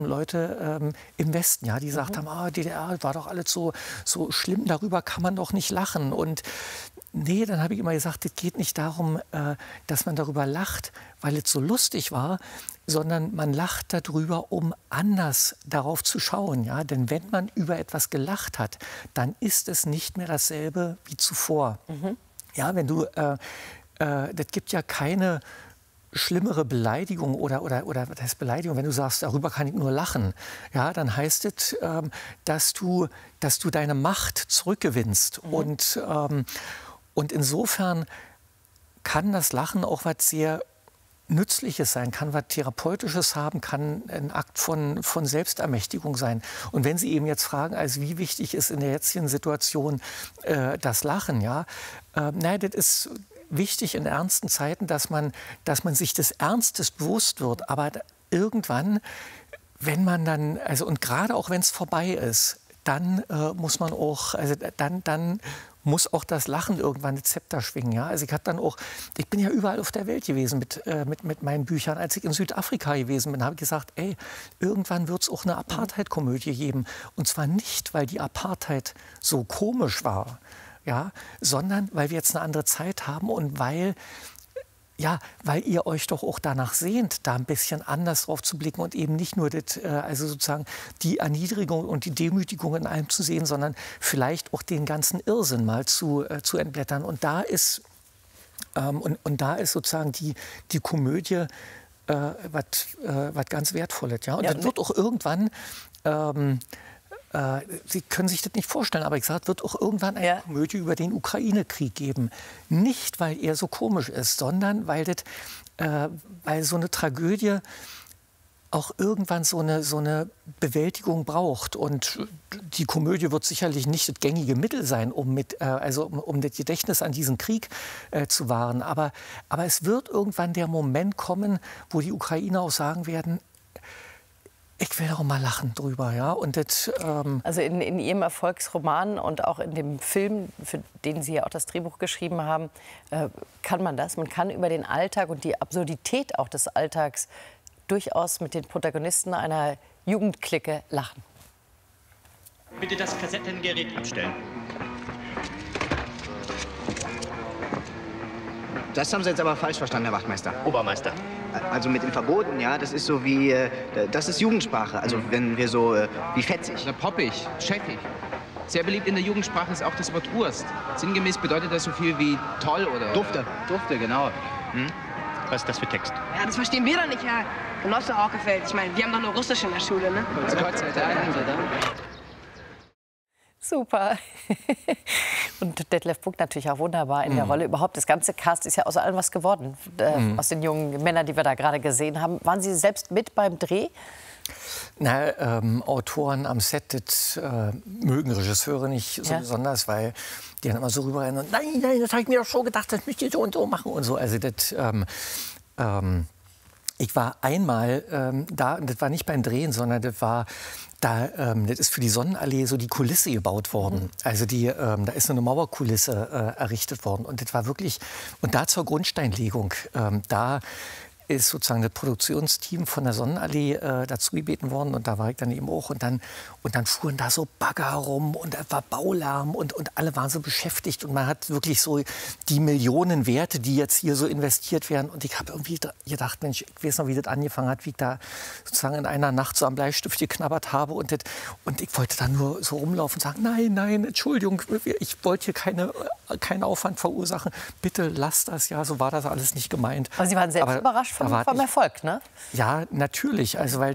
Leute im Westen, ja, die gesagt haben, DDR war doch alles so schlimm, darüber kann man doch nicht lachen. Und nee, dann habe ich immer gesagt, es geht nicht darum, dass man darüber lacht, weil es so lustig war, sondern man lacht darüber, um anders darauf zu schauen. Ja? Denn wenn man über etwas gelacht hat, dann ist es nicht mehr dasselbe wie zuvor. Ja, wenn du, das gibt ja keine schlimmere Beleidigung oder was heißt Beleidigung, wenn du sagst, darüber kann ich nur lachen, ja, dann heißt es, dass du deine Macht zurückgewinnst. Und insofern kann das Lachen auch was sehr Nützliches sein, kann was Therapeutisches haben, kann ein Akt von Selbstermächtigung sein. Und wenn Sie eben jetzt fragen, also wie wichtig ist in der jetzigen Situation das Lachen, ja, nein, das ist wichtig in ernsten Zeiten, dass man sich des Ernstes bewusst wird. Aber irgendwann, wenn man dann, also und gerade auch wenn es vorbei ist, dann muss man auch, also dann muss auch das Lachen irgendwann das Zepter schwingen. Ja? Also ich bin ja überall auf der Welt gewesen mit meinen Büchern. Als ich in Südafrika gewesen bin, habe ich gesagt, ey, irgendwann wird es auch eine Apartheid-Komödie geben. Und zwar nicht, weil die Apartheid so komisch war, ja, sondern weil wir jetzt eine andere Zeit haben und weil ihr euch doch auch danach sehnt, da ein bisschen anders drauf zu blicken und eben nicht nur also sozusagen die Erniedrigung und die Demütigung in allem zu sehen, sondern vielleicht auch den ganzen Irrsinn mal zu entblättern. Und da ist sozusagen die Komödie was ganz Wertvolles. Ja? Und das wird auch irgendwann Sie können sich das nicht vorstellen, aber ich sage, es wird auch irgendwann eine Komödie über den Ukraine-Krieg geben. Nicht, weil er so komisch ist, sondern weil so eine Tragödie auch irgendwann so eine Bewältigung braucht. Und die Komödie wird sicherlich nicht das gängige Mittel sein, um das Gedächtnis an diesen Krieg zu wahren. Aber es wird irgendwann der Moment kommen, wo die Ukrainer auch sagen werden, ich will auch mal lachen drüber, ja. Und das, also in Ihrem Erfolgsroman und auch in dem Film, für den Sie ja auch das Drehbuch geschrieben haben, kann man das. Man kann über den Alltag und die Absurdität auch des Alltags durchaus mit den Protagonisten einer Jugendclique lachen. Bitte das Kassettengerät abstellen. Das haben Sie jetzt aber falsch verstanden, Herr Wachtmeister. Obermeister. Also mit den Verboten, ja, das ist so wie, das ist Jugendsprache. Also wenn wir so, wie fetzig. Na, poppig, checkig. Sehr beliebt in der Jugendsprache ist auch das Wort Wurst. Sinngemäß bedeutet das so viel wie toll oder... Dufte. Dufte, genau. Was ist das für Text? Ja, das verstehen wir doch nicht, Herr Genosse Orkefeld. Ich meine, wir haben doch nur Russisch in der Schule, ne? Gott sei Dank. Super. Und Detlef Buck natürlich auch wunderbar in der Rolle. Überhaupt, das ganze Cast ist ja aus allem was geworden. Aus den jungen Männern, die wir da gerade gesehen haben. Waren Sie selbst mit beim Dreh? Na, Autoren am Set, das mögen Regisseure nicht so besonders, weil die dann immer so rüberrennen und nein, das habe ich mir doch schon gedacht, das müsst ihr so und so machen und so. Also das, ich war einmal da, und das war nicht beim Drehen, sondern das war das ist für die Sonnenallee so die Kulisse gebaut worden. Also da ist so eine Mauerkulisse errichtet worden. Und das war wirklich, und da zur Grundsteinlegung, da ist sozusagen das Produktionsteam von der Sonnenallee dazu gebeten worden. Und da war ich dann eben auch. Und dann fuhren da so Bagger herum und da war Baulärm und alle waren so beschäftigt. Und man hat wirklich so die Millionen Werte, die jetzt hier so investiert werden. Und ich habe irgendwie gedacht, Mensch, ich weiß noch, wie das angefangen hat, wie ich da sozusagen in einer Nacht so am Bleistift geknabbert habe. Und ich wollte dann nur so rumlaufen und sagen, nein, Entschuldigung, ich wollte hier keinen Aufwand verursachen. Bitte lasst das, ja, so war das alles nicht gemeint. Aber Sie waren selbst überrascht vom Erfolg, ne? Ja, natürlich. Also weil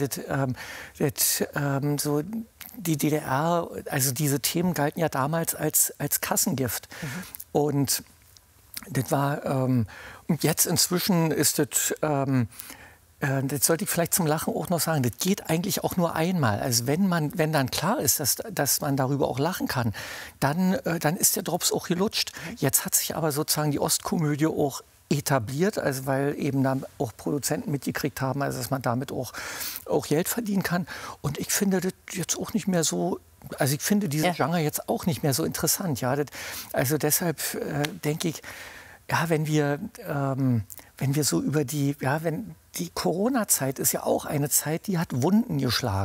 so die DDR, also diese Themen galten ja damals als Kassengift. Und das war und jetzt inzwischen ist das das sollte ich vielleicht zum Lachen auch noch sagen, das geht eigentlich auch nur einmal. Also wenn dann klar ist, dass man darüber auch lachen kann, dann ist der Drops auch gelutscht. Jetzt hat sich aber sozusagen die Ostkomödie auch etabliert, also weil eben dann auch Produzenten mitgekriegt haben, also dass man damit auch Geld verdienen kann. Und ich finde das jetzt auch nicht mehr so, also ich finde diese Genre jetzt auch nicht mehr so interessant. Ja, also deshalb denke ich, ja, wenn wir so über wenn die Corona-Zeit ist ja auch eine Zeit, die hat Wunden geschlagen.